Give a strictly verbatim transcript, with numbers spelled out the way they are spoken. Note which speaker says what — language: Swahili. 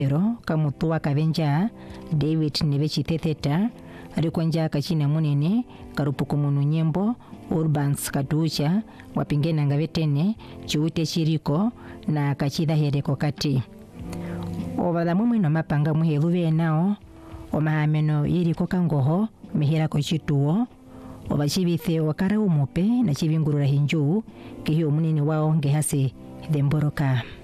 Speaker 1: ero kamutuwa kabenja David Nebechitetheta ariko nja kachina munene karupuku munu nyembo Urbans Katucha wapingena ngabetene chiute chiriko na kachida hereko kati obala mumwe no mapanga muhelube nao omahameno yiriko kangoho mihira ko chituo obachibithe wakara umupe na chibingurura hinju kihi omunene wao ngehase themboroka.